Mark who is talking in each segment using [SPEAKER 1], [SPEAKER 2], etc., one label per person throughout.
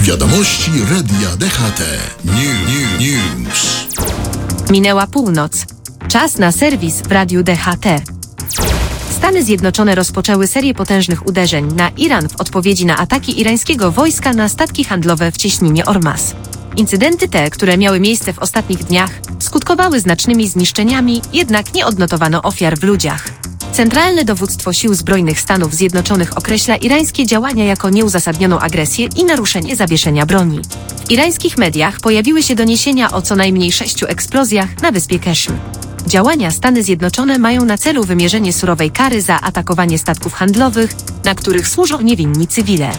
[SPEAKER 1] Wiadomości Radia DHT. News.
[SPEAKER 2] Minęła północ. Czas na serwis w Radiu DHT. Stany Zjednoczone rozpoczęły serię potężnych uderzeń na Iran w odpowiedzi na ataki irańskiego wojska na statki handlowe w cieśninie Ormas. Incydenty te, które miały miejsce w ostatnich dniach, skutkowały znacznymi zniszczeniami, jednak nie odnotowano ofiar w ludziach. Centralne Dowództwo Sił Zbrojnych Stanów Zjednoczonych określa irańskie działania jako nieuzasadnioną agresję i naruszenie zawieszenia broni. W irańskich mediach pojawiły się doniesienia o co najmniej 6 eksplozjach na wyspie Keszm. Działania Stany Zjednoczone mają na celu wymierzenie surowej kary za atakowanie statków handlowych, na których służą niewinni cywile.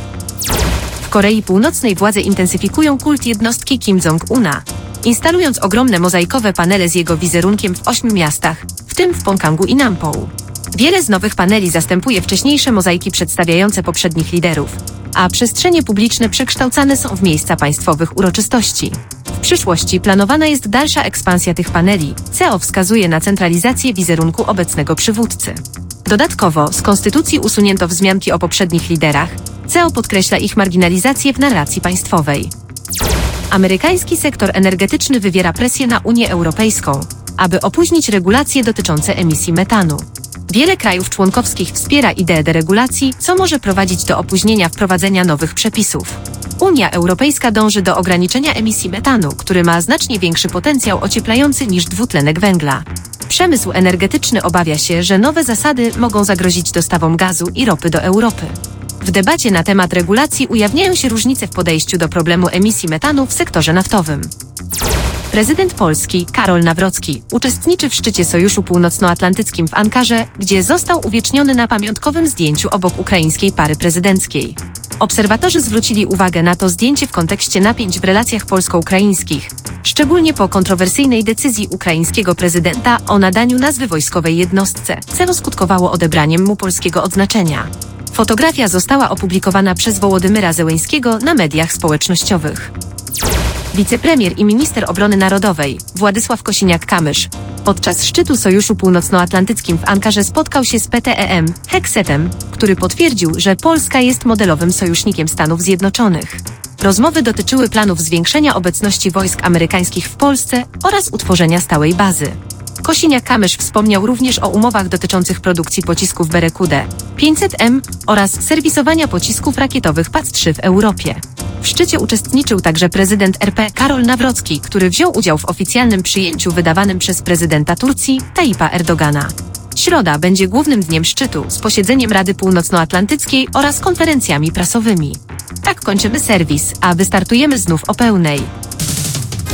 [SPEAKER 2] W Korei Północnej władze intensyfikują kult jednostki Kim Jong-una, instalując ogromne mozaikowe panele z jego wizerunkiem w 8 miastach, w tym w Pongkangu i Nampo. Wiele z nowych paneli zastępuje wcześniejsze mozaiki przedstawiające poprzednich liderów, a przestrzenie publiczne przekształcane są w miejsca państwowych uroczystości. W przyszłości planowana jest dalsza ekspansja tych paneli, co wskazuje na centralizację wizerunku obecnego przywódcy. Dodatkowo z konstytucji usunięto wzmianki o poprzednich liderach, co podkreśla ich marginalizację w narracji państwowej. Amerykański sektor energetyczny wywiera presję na Unię Europejską, aby opóźnić regulacje dotyczące emisji metanu. Wiele krajów członkowskich wspiera ideę deregulacji, co może prowadzić do opóźnienia wprowadzenia nowych przepisów. Unia Europejska dąży do ograniczenia emisji metanu, który ma znacznie większy potencjał ocieplający niż dwutlenek węgla. Przemysł energetyczny obawia się, że nowe zasady mogą zagrozić dostawom gazu i ropy do Europy. W debacie na temat regulacji ujawniają się różnice w podejściu do problemu emisji metanu w sektorze naftowym. Prezydent Polski Karol Nawrocki uczestniczy w szczycie Sojuszu Północnoatlantyckim w Ankarze, gdzie został uwieczniony na pamiątkowym zdjęciu obok ukraińskiej pary prezydenckiej. Obserwatorzy zwrócili uwagę na to zdjęcie w kontekście napięć w relacjach polsko-ukraińskich, szczególnie po kontrowersyjnej decyzji ukraińskiego prezydenta o nadaniu nazwy wojskowej jednostce, co skutkowało odebraniem mu polskiego odznaczenia. Fotografia została opublikowana przez Wołodymyra Zełeńskiego na mediach społecznościowych. Wicepremier i minister obrony narodowej Władysław Kosiniak-Kamysz podczas szczytu Sojuszu Północnoatlantyckim w Ankarze spotkał się z PTEM Heksetem, który potwierdził, że Polska jest modelowym sojusznikiem Stanów Zjednoczonych. Rozmowy dotyczyły planów zwiększenia obecności wojsk amerykańskich w Polsce oraz utworzenia stałej bazy. Kosiniak-Kamysz wspomniał również o umowach dotyczących produkcji pocisków Berekude 500M oraz serwisowania pocisków rakietowych PAC-3 w Europie. W szczycie uczestniczył także prezydent RP Karol Nawrocki, który wziął udział w oficjalnym przyjęciu wydawanym przez prezydenta Turcji Tayyipa Erdogana. Środa będzie głównym dniem szczytu z posiedzeniem Rady Północnoatlantyckiej oraz konferencjami prasowymi. Tak kończymy serwis, a wystartujemy znów o pełnej.